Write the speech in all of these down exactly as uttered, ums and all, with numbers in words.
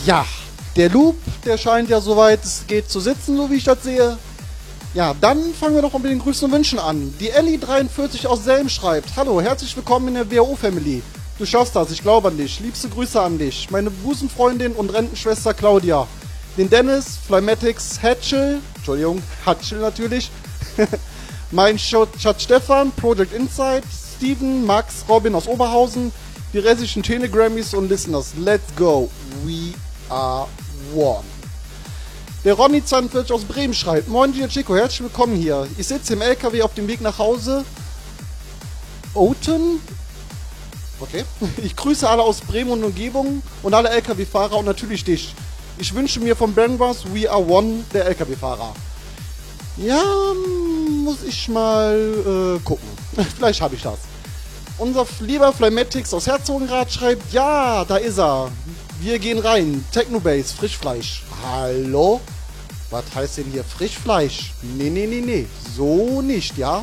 Ja, der Loop, der scheint ja soweit es geht zu sitzen, so wie ich das sehe. Ja, dann fangen wir doch mit den Grüßen und Wünschen an. Die Ellie dreiundvierzig aus Selm schreibt: Hallo, herzlich willkommen in der W O O-Family. Du schaffst das, ich glaube an dich. Liebste Grüße an dich. Meine Busenfreundin und Rentenschwester Claudia. Den Dennis, Flymatics, Hatchel, Entschuldigung, Hatchel natürlich. Mein Schatz Stefan, Project Insight, Steven, Max, Robin aus Oberhausen, die restlichen Telegrammys und Listeners. Let's go. We are one. Der Ronny zweiundvierzig aus Bremen schreibt: Moin, Gio Chico, herzlich willkommen hier. Ich sitze im L K W auf dem Weg nach Hause. Oten? Okay. Ich grüße alle aus Bremen und Umgebung und alle L K W-Fahrer und natürlich dich. Ich wünsche mir von Brandwas We Are One, der L K W-Fahrer. Ja, muss ich mal äh, gucken. Vielleicht habe ich das. Unser lieber Flymatics aus Herzogenrath schreibt: Ja, da ist er. Wir gehen rein. Technobase, Frischfleisch. Hallo? Was heißt denn hier Frischfleisch? Nee, nee, nee, nee. So nicht, ja?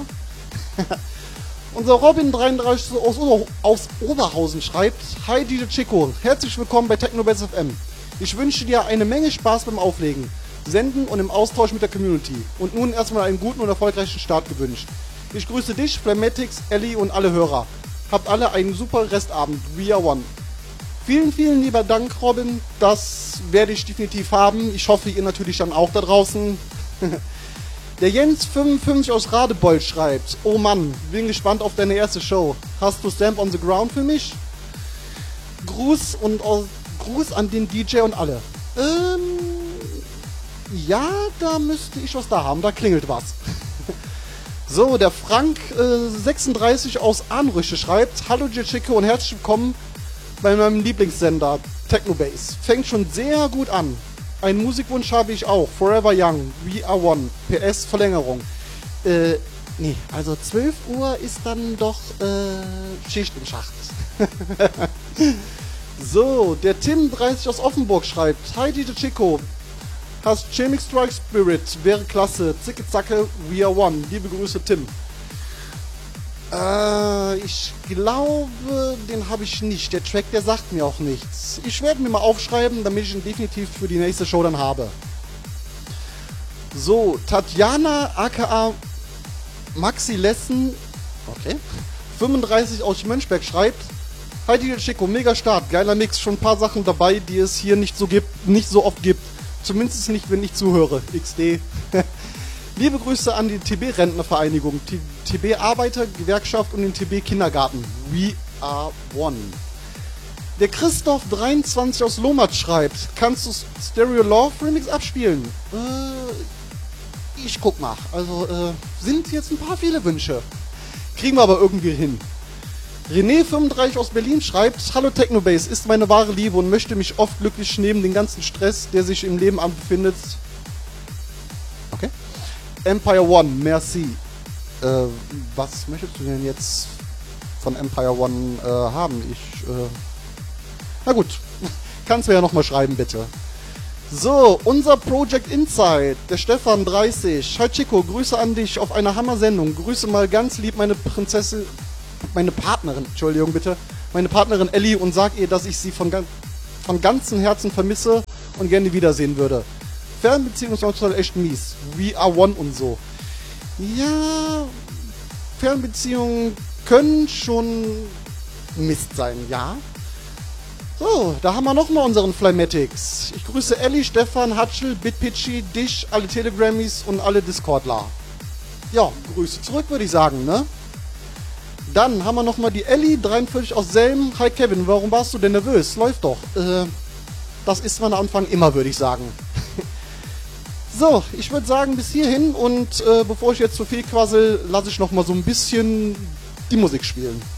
Unser Robin dreiunddreißig aus, aus Oberhausen schreibt: Hi D J Chico, herzlich willkommen bei Technobase F M. Ich wünsche dir eine Menge Spaß beim Auflegen, Senden und im Austausch mit der Community. Und nun erstmal einen guten und erfolgreichen Start gewünscht. Ich grüße dich, Flymatics, Ellie und alle Hörer. Habt alle einen super Restabend. We are one. Vielen, vielen lieber Dank, Robin. Das werde ich definitiv haben. Ich hoffe, ihr natürlich dann auch da draußen. Der Jens fünfundfünfzig aus Radebeul schreibt: Oh Mann, bin gespannt auf deine erste Show. Hast du Stamp on the Ground für mich? Gruß und aus, Gruß an den D J und alle. Ähm, ja, da müsste ich was da haben. Da klingelt was. So, der Frank äh, sechsunddreißig aus Arnrüche schreibt: Hallo J Chico und herzlich willkommen bei meinem Lieblingssender Technobase. Fängt schon sehr gut an. Einen Musikwunsch habe ich auch. Forever Young, We Are One. P S Verlängerung. Äh, nee, also zwölf Uhr ist dann doch äh, Schicht im Schacht. So, der Tim dreißig aus Offenburg schreibt: Hi D J Chico, hast Chemic Strike Spirit, wäre klasse. Zicke Zacke, We Are One. Liebe Grüße, Tim. Äh, ich glaube, den habe ich nicht. Der Track, der sagt mir auch nichts. Ich werde mir mal aufschreiben, damit ich ihn definitiv für die nächste Show dann habe. So, Tatjana aka Maxi Lessen, okay, fünfunddreißig aus Mönchberg schreibt: Hi D J Chico, mega Start, geiler Mix, schon ein paar Sachen dabei, die es hier nicht so gibt, nicht so oft gibt. Zumindest nicht, wenn ich zuhöre. X D. Liebe Grüße an die T B-Rentnervereinigung, die T B-Arbeitergewerkschaft und den T B-Kindergarten. We are one. Der Christoph dreiundzwanzig aus Lohmert schreibt: Kannst du Stereo Love Remix abspielen? Äh, ich guck mal. Also, äh, sind jetzt ein paar viele Wünsche. Kriegen wir aber irgendwie hin. René fünfunddreißig aus Berlin schreibt: Hallo Technobase, ist meine wahre Liebe und möchte mich oft glücklich neben den ganzen Stress, der sich im Leben befindet. Okay. Empire One, merci. Äh, was möchtest du denn jetzt von Empire One äh, haben? Ich, äh... Na gut, kannst mir ja nochmal schreiben, bitte. So, unser Project Insight, der Stefan dreißig. Hi Chico, Grüße an dich auf einer Hammer-Sendung. Grüße mal ganz lieb meine Prinzessin, meine Partnerin, Entschuldigung bitte, meine Partnerin Ellie und sag ihr, dass ich sie von, von ganzem Herzen vermisse und gerne wiedersehen würde. Fernbeziehung ist heutzutage echt mies. We are one und so. Ja, Fernbeziehungen können schon Mist sein, ja. So, da haben wir nochmal unseren Flymatics. Ich grüße Ellie, Stefan, Hatschel, Bitpitchy, dich, alle Telegrammys und alle Discordler. Ja, Grüße zurück, würde ich sagen, ne? Dann haben wir nochmal die Ellie, dreiundvierzig aus Selm. Hi Kevin, warum warst du denn nervös? Läuft doch. Äh, das ist man am Anfang immer, würde ich sagen. So, ich würde sagen, bis hierhin und äh, bevor ich jetzt zu viel quassel, lasse ich nochmal so ein bisschen die Musik spielen.